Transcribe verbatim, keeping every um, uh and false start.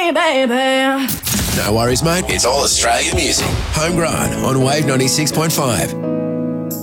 me, baby. No worries, mate. It's all Australian music. Homegrown on Wave ninety-six point five.